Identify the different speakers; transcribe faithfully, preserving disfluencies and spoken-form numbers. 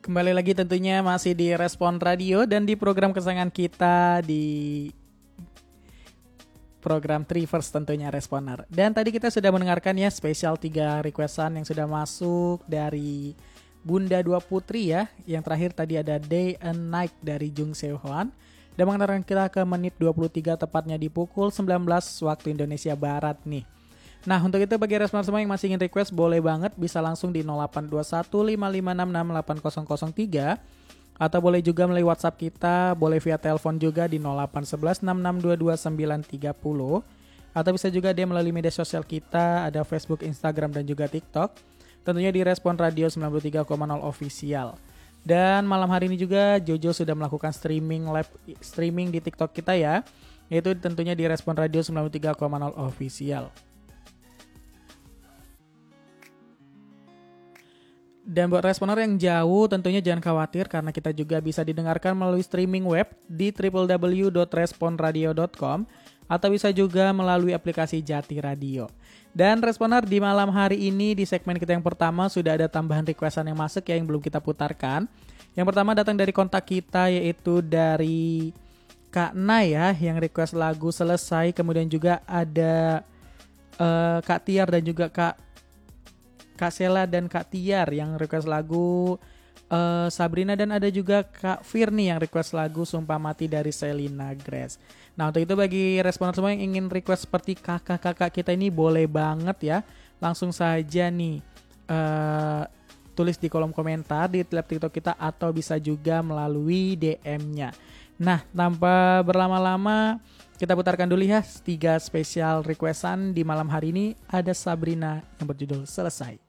Speaker 1: Kembali lagi tentunya masih di Respon Radio dan di program kesayangan kita di program Triverse tentunya Responer. Dan tadi kita sudah mendengarkan ya spesial tiga requestan yang sudah masuk dari Bunda Dua Putri ya. Yang terakhir tadi ada Day and Night dari Jung Seo-hwan. Dan mengantarkan kita ke menit dua puluh tiga tepatnya di pukul sembilan belas waktu Indonesia Barat nih. Nah untuk itu bagi respon semua yang masih ingin request boleh banget bisa langsung di nol delapan dua satu lima lima enam enam delapan nol nol tiga atau boleh juga melalui WhatsApp kita, boleh via telepon juga di nol delapan satu satu enam enam dua dua sembilan tiga nol atau bisa juga dia melalui media sosial kita, ada Facebook, Instagram dan juga TikTok. Tentunya di Respon Radio sembilan puluh tiga koma nol Official. Dan malam hari ini juga Jojo sudah melakukan streaming live streaming di TikTok kita ya, yaitu tentunya di Respon Radio sembilan puluh tiga koma nol Official. Dan buat responer yang jauh tentunya jangan khawatir karena kita juga bisa didengarkan melalui streaming web di w w w dot respon radio dot com atau bisa juga melalui aplikasi Jati Radio. Dan responer di malam hari ini di segmen kita yang pertama sudah ada tambahan requestan yang masuk ya yang belum kita putarkan. Yang pertama datang dari kontak kita yaitu dari Kak Naya yang request lagu Selesai. Kemudian juga ada uh, Kak Tiar dan juga Kak Kak Sela dan Kak Tiar yang request lagu uh, Sabrina dan ada juga Kak Firni yang request lagu Sumpah Mati dari Selena Grace. Nah untuk itu bagi responden semua yang ingin request seperti kakak-kakak kita ini boleh banget ya. Langsung saja nih uh, tulis di kolom komentar di live TikTok kita atau bisa juga melalui D M-nya. Nah tanpa berlama-lama kita putarkan dulu ya tiga spesial requestan di malam hari ini. Ada Sabrina yang berjudul Selesai.